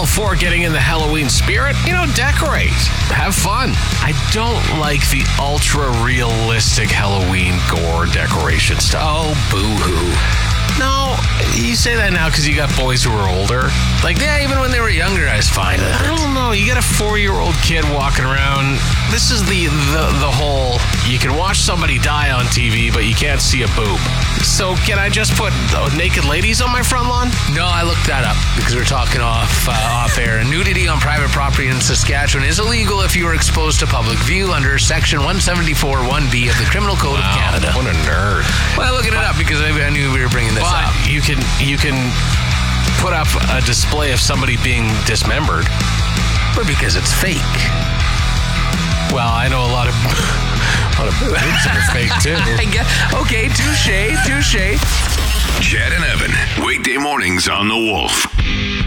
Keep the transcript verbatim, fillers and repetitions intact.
before getting in the Halloween spirit, you know, decorate. Have fun. I don't like the ultra-realistic Halloween gore decoration stuff. Oh, boo-hoo. No, you say that now because you got boys who are older. Like, yeah, even when they were younger, I was fine with it. I don't know. You got a four-year-old kid walking around. This is the, the the whole, you can watch somebody die on T V, but you can't see a boob. So can I just put uh, naked ladies on my front lawn? No, I looked that up because we're talking off uh, off air. Nudity on private property in Saskatchewan is illegal if you are exposed to public view under Section one seventy-four one B of the Criminal Code Wow, of Canada. What a nerd. Well, looking it up because I, I knew we were bringing this But up. you can you can put up a display of somebody being dismembered. But because it's fake. Well, I know a lot of a lot of boobs that are fake too. I guess, okay, touche, touche. Chad and Evan, weekday mornings on The Wolf.